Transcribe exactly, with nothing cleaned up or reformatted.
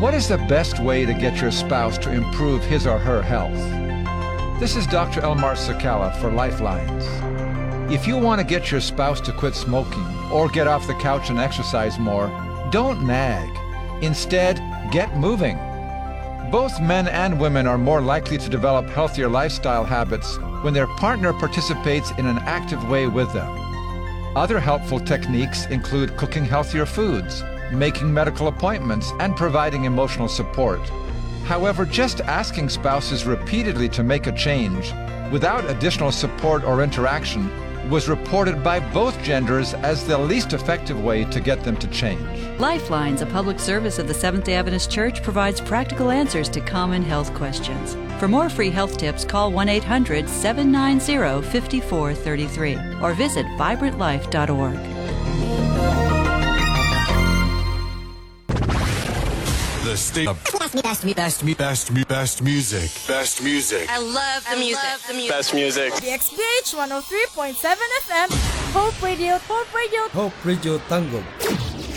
What is the best way to get your spouse to improve his or her health? This is Doctor Elmar Sakala for Lifelines. If you want to get your spouse to quit smoking or get off the couch and exercise more, don't nag. Instead, get moving. Both men and women are more likely to develop healthier lifestyle habits when their partner participates in an active way with them. Other helpful techniques include cooking healthier foods, making medical appointments, and providing emotional support. However, just asking spouses repeatedly to make a change without additional support or interaction was reported by both genders as the least effective way to get them to change. Lifelines, a public service of the Seventh-day Adventist Church, provides practical answers to common health questions. For more free health tips, call one eight hundred seven nine zero five four three three or visit vibrant life dot org. The state of best, best, best, best, best music. Best music. I love the I music. love the music. Best music. D X B H one oh three point seven F M. Hope Radio. Hope Radio. Hope Radio Tango.